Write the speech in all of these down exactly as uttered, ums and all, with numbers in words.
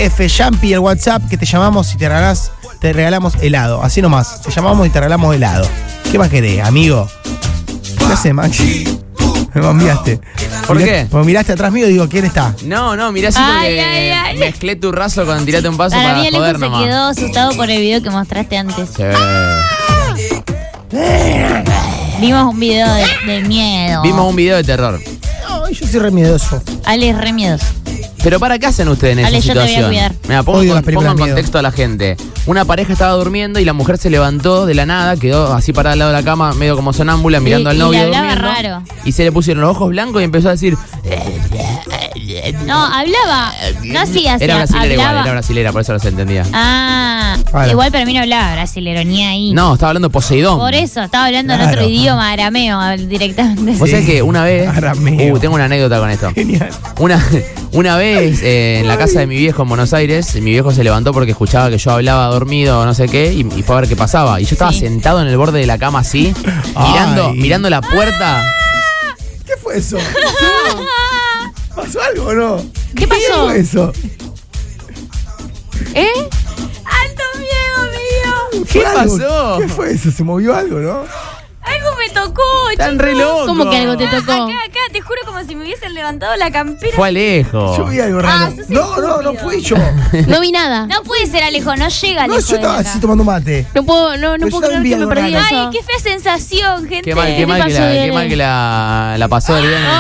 F Yampi el WhatsApp que te llamamos y te regalás, te regalamos helado. Así nomás, te llamamos y te regalamos helado. ¿Qué más querés, amigo? ¿Qué haces, Maxi? Me enviaste. ¿Por Mirá, qué? Porque miraste atrás mío y digo, ¿quién está? No, no, mirá así Ay, porque ay, ay. mezclé tu raso con tirate un paso Para para mí el joder hijo se nomás. quedó asustado por el video que mostraste antes. Sí. Vimos un video de, de miedo. Vimos un video de terror. Ay, yo soy re miedoso. Ale es re miedoso. Pero ¿para qué hacen ustedes en esa Ale, yo te voy a situación? cuidar. Mira, pongo, Odio las pongo películas en de miedo. contexto a la gente. Una pareja estaba durmiendo y la mujer se levantó de la nada, quedó así parada al lado de la cama, medio como sonámbula, mirando Y- al y novio le hablaba durmiendo. raro. Y se le pusieron los ojos blancos y empezó a decir... No, hablaba. No hacía así. Era brasilera hablaba. igual, era brasilera, por eso no se entendía. Ah, Vale. igual para mí no hablaba brasilero, ni ahí. No, estaba hablando de Poseidón. Por eso, estaba hablando en Claro. otro idioma, arameo, directamente. Vos sabés que una vez... Arameo. Uh, tengo una anécdota con esto. Genial. Una, una vez eh, en la casa de mi viejo en Buenos Aires, mi viejo se levantó porque escuchaba que yo hablaba dormido o no sé qué y, y fue a ver qué pasaba. Y yo estaba Sí. sentado en el borde de la cama así, mirando, Ay. mirando la puerta. ¿Qué fue eso? ¿Pasó algo o no? ¿Qué pasó? ¿Qué fue eso? ¿Eh? ¡Alto miedo me dio! ¿Qué ¿Fue algo? pasó? ¿Qué fue eso? ¿Se movió algo, no? Algo me tocó, Están chicos. re locos. ¿Cómo que algo te tocó? Acá, acá, te juro como si me hubiesen levantado la campera. Fue Alejo. Yo vi algo Ah, raro. sos No, no, no estúpido. fui yo. No vi nada. No puede ser Alejo, no llega No, Alejo yo de estaba acá. así tomando mate. No puedo, no, no Pero puedo yo creer que también me perdí vi eso. algo Ay, qué fea sensación, gente. Qué mal, qué ¿Qué mal, que pasó, la, qué Irene? mal que la, la pasó el viernes.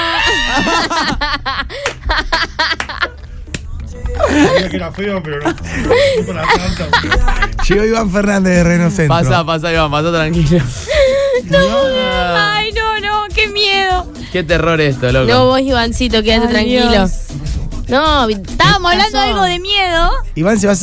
Sabía que era feo, pero no, no para tanto. Llegó Iván Fernández de Reno Centro. Pasa, pasa, Iván, pasa tranquilo. Ah, Ay, no, no, qué miedo. qué terror esto, loco. No, vos, Ivancito, quédate Ay, tranquilo. Dios. No, Estábamos hablando de algo de miedo. Iván se va a